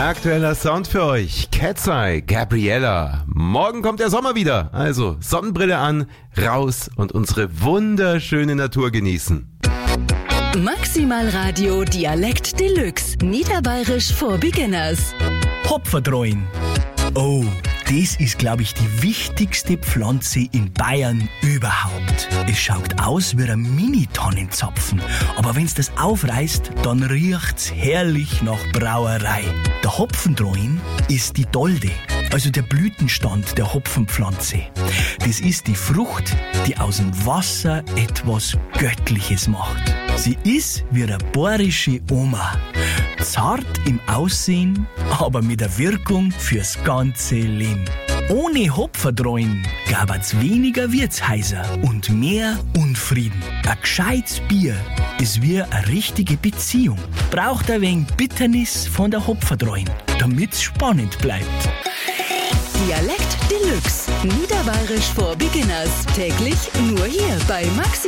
Aktueller Sound für euch. Cat's Eye, Gabriella. Morgen kommt der Sommer wieder. Also Sonnenbrille an, raus und unsere wunderschöne Natur genießen. Maximal Radio Dialekt Deluxe. Niederbayerisch for Beginners. Hopferdreuen. Oh, das ist, glaube ich, die wichtigste Pflanze in Bayern überhaupt. Es schaut aus wie ein Mini-Tannenzapfen, aber wenn's das aufreißt, dann riecht's herrlich nach Brauerei. Der Hopfendreuen ist die Dolde, also der Blütenstand der Hopfenpflanze. Das ist die Frucht, die aus dem Wasser etwas Göttliches macht. Sie ist wie eine bayerische Oma. Zart im Aussehen, aber mit der Wirkung fürs ganze Leben. Ohne Hopferdreuen gab's weniger Wirtshäuser und mehr Unfrieden. Ein gescheites Bier ist wie eine richtige Beziehung. Braucht ein wenig Bitternis von der Hopferdreuen, damit's spannend bleibt. Dialekt Deluxe. Niederbayerisch for Beginners. Täglich nur hier bei Maximal.